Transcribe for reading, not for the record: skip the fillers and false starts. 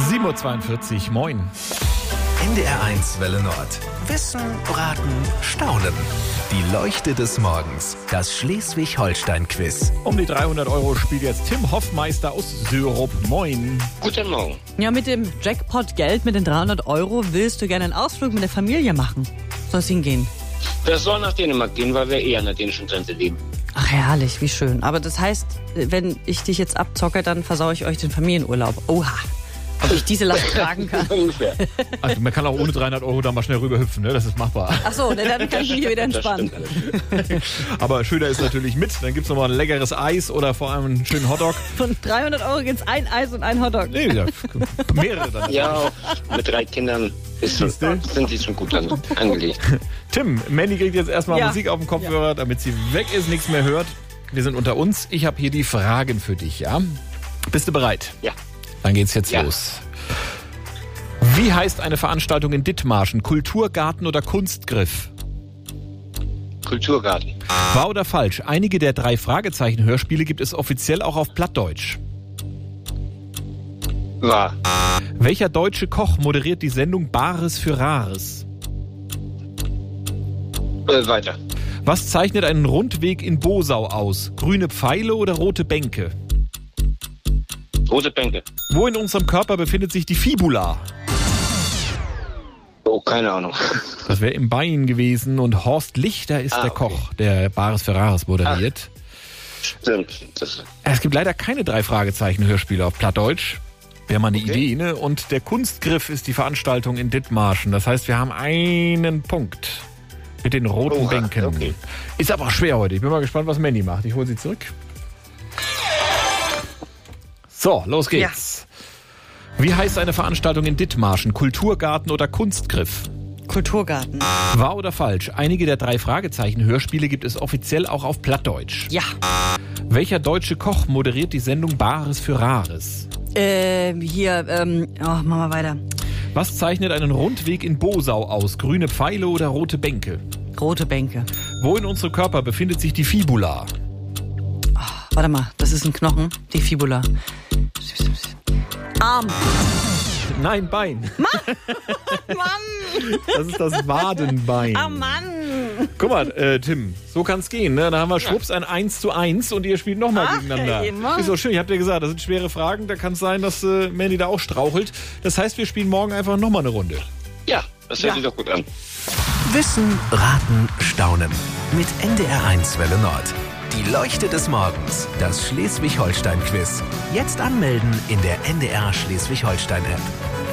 7:42 Uhr, moin. NDR1 Welle Nord. Wissen, Raten, Staunen. Die Leuchte des Morgens. Das Schleswig-Holstein-Quiz. Um die 300 € spielt jetzt Tim Hoffmeister aus Syrup. Moin. Guten Morgen. Ja, mit dem Jackpot-Geld, mit den 300 € willst du gerne einen Ausflug mit der Familie machen. Soll es hingehen? Das soll nach Dänemark gehen, weil wir eher an der dänischen Grenze leben. Ach, herrlich, wie schön. Aber das heißt, wenn ich dich jetzt abzocke, dann versaue ich euch den Familienurlaub. Oha. Ob ich diese Last tragen kann. Ungefähr. Also man kann auch ohne 300 € da mal schnell rüberhüpfen, ne? Das ist machbar. Ach so, dann kann ich mich hier wieder entspannen. Aber schöner ist natürlich mit. Dann gibt's nochmal ein leckeres Eis oder vor allem einen schönen Hotdog. Von 300 € gibt's ein Eis und ein Hotdog. Nee, ja, mehrere dann. Ja, mit 3 Kindern sind die schon gut angelegt. Tim, Mandy kriegt jetzt erstmal Ja. Musik auf dem Kopfhörer, damit sie weg ist, nichts mehr hört. Wir sind unter uns. Ich habe hier die Fragen für dich, ja? Bist du bereit? Ja. Dann geht's jetzt Ja. los. Wie heißt eine Veranstaltung in Dithmarschen? Kulturgarten oder Kunstgriff? Kulturgarten. Wahr oder falsch? Einige der 3 Fragezeichen-Hörspiele gibt es offiziell auch auf Plattdeutsch. Wahr. Welcher deutsche Koch moderiert die Sendung Bares für Rares? Weiter. Was zeichnet einen Rundweg in Bosau aus? Grüne Pfeile oder rote Bänke? Rote Bänke. Wo in unserem Körper befindet sich die Fibula? Oh, keine Ahnung. Das wäre im Bein gewesen und Horst Lichter ist der okay. Koch, der Bares für Rares moderiert. Stimmt. Es gibt leider keine 3 Fragezeichen-Hörspiele auf Plattdeutsch. Wäre mal eine Idee, ne? Und der Kunstgriff ist die Veranstaltung in Dithmarschen. Das heißt, wir haben einen Punkt mit den roten Bänken. Okay. Ist aber auch schwer heute. Ich bin mal gespannt, was Mandy macht. Ich hole sie zurück. So, los geht's. Wie heißt eine Veranstaltung in Dithmarschen? Kulturgarten oder Kunstgriff? Kulturgarten. Wahr oder falsch? Einige der 3 Fragezeichen-Hörspiele gibt es offiziell auch auf Plattdeutsch. Ja. Welcher deutsche Koch moderiert die Sendung Bares für Rares? Machen wir weiter. Was zeichnet einen Rundweg in Bosau aus? Grüne Pfeile oder rote Bänke? Rote Bänke. Wo in unserem Körper befindet sich die Fibula? Warte mal, das ist ein Knochen. Die Fibula. Arm. Nein, Bein. Mann. Das ist das Wadenbein. Oh Mann. Guck mal, Tim, so kann's gehen. Ne? Da haben wir schwupps ein 1:1 und ihr spielt nochmal gegeneinander. immer. Ist so schön, ich hab dir gesagt, das sind schwere Fragen. Da kann es sein, dass Mandy da auch strauchelt. Das heißt, wir spielen morgen einfach nochmal eine Runde. Ja, das hört sich doch gut an. Wissen, Raten, Staunen. Mit NDR1 Welle Nord. Die Leuchte des Morgens. Das Schleswig-Holstein-Quiz. Jetzt anmelden in der NDR Schleswig-Holstein-App.